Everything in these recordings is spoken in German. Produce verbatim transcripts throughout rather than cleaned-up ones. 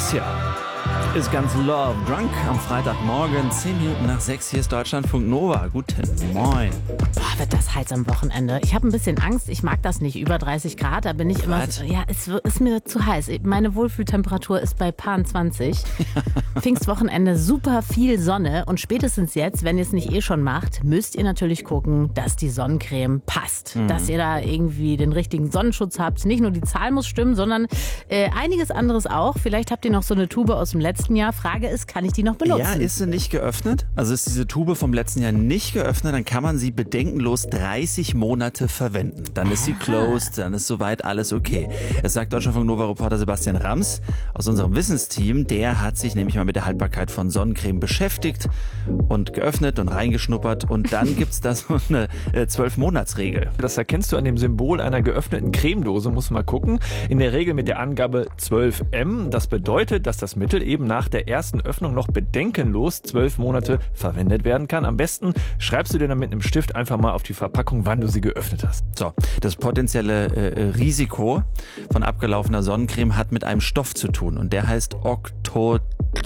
Cassia ist ganz love drunk am Freitagmorgen, zehn Minuten nach sechs. Hier ist Deutschlandfunk Nova. Guten Moin. Boah, wird das heiß am Wochenende. Ich habe ein bisschen Angst, ich mag das nicht. Über dreißig Grad, da bin ich immer so, ja, es ist mir zu heiß. Meine Wohlfühltemperatur ist bei paar zwanzig. Pfingstwochenende, super viel Sonne. Und spätestens jetzt, wenn ihr es nicht eh schon macht, müsst ihr natürlich gucken, dass die Sonnencreme passt. Mhm. Dass ihr da irgendwie den richtigen Sonnenschutz habt. Nicht nur die Zahl muss stimmen, sondern äh, einiges anderes auch. Vielleicht habt ihr noch so eine Tube aus dem letzten Jahr. Frage ist, kann ich die noch benutzen? Ja, ist sie nicht geöffnet? Also ist diese Tube vom letzten Jahr nicht geöffnet, dann kann man sie bedenkenlos dreißig Monate verwenden. Dann ist sie closed, dann ist soweit alles okay. Es sagt Deutschlandfunk Nova-Reporter Sebastian Rams aus unserem Wissensteam. Der hat sich nämlich mal mit der Haltbarkeit von Sonnencreme beschäftigt und geöffnet und reingeschnuppert. Und dann gibt es da so eine äh, zwölf-Monats-Regel. Das erkennst du an dem Symbol einer geöffneten Cremedose, muss man gucken. In der Regel mit der Angabe zwölf M. Das bedeutet, dass das Mittel eben nach der ersten Öffnung noch bedenkenlos zwölf Monate verwendet werden kann. Am besten schreibst du dir dann mit einem Stift einfach mal auf die Verpackung, wann du sie geöffnet hast. So, das potenzielle äh, Risiko von abgelaufener Sonnencreme hat mit einem Stoff zu tun und der heißt Octocrylin.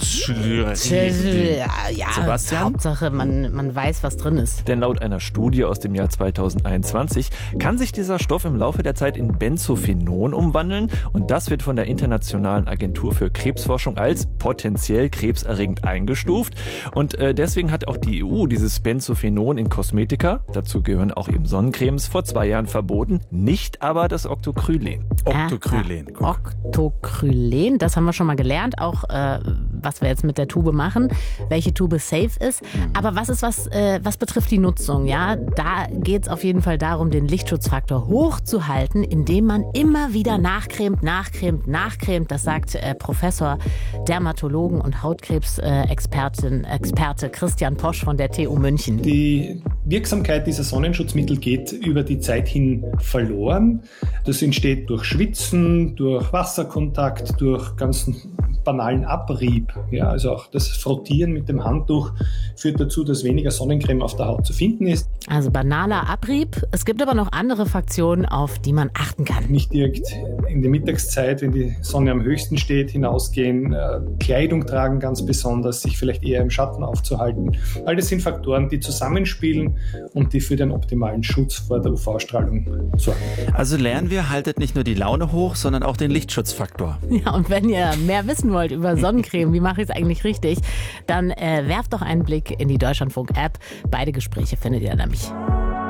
Ja, Sebastian? Hauptsache, man, man weiß, was drin ist. Denn laut einer Studie aus dem Jahr zweitausendeinundzwanzig kann sich dieser Stoff im Laufe der Zeit in Benzophenon umwandeln und das wird von der Internationalen Agentur für Krebsforschung als potenziell krebserregend eingestuft. Und äh, deswegen hat auch die E U dieses Benzophenon in Kosmetika, dazu gehören auch eben Sonnencremes, vor zwei Jahren verboten, nicht aber das Octocrylin. Octocrylin. Äh, Octocrylin, das haben wir schon mal gelernt, auch äh, was wir jetzt mit der Tube machen, welche Tube safe ist. Aber was ist was, äh, was betrifft die Nutzung? Ja, da geht es auf jeden Fall darum, den Lichtschutzfaktor hochzuhalten, indem man immer wieder nachcremt, nachcremt, nachcremt. Das sagt äh, Professor Dermatologen und Hautkrebsexpertin, äh, Experte Christian Posch von der T U München. Die Wirksamkeit dieser Sonnenschutzmittel geht über die Zeit hin verloren. Das entsteht durch Schwitzen, durch Wasserkontakt, durch ganz banalen Abrieb. Ja, also auch das Frottieren mit dem Handtuch führt dazu, dass weniger Sonnencreme auf der Haut zu finden ist. Also banaler Abrieb. Es gibt aber noch andere Faktoren, auf die man achten kann. Nicht direkt in der Mittagszeit, wenn die Sonne am höchsten steht, hinausgehen. Äh, Kleidung tragen ganz besonders, sich vielleicht eher im Schatten aufzuhalten. All das sind Faktoren, die zusammenspielen und die für den optimalen Schutz vor der U V-Strahlung sorgen. Also lernen wir, haltet nicht nur die Laune hoch, sondern auch den Lichtschutzfaktor. Ja, und wenn ihr mehr wissen wollt über Sonnencreme, wie mache ich es eigentlich richtig, dann äh, werft doch einen Blick in die Deutschlandfunk-App. Beide Gespräche findet ihr nämlich.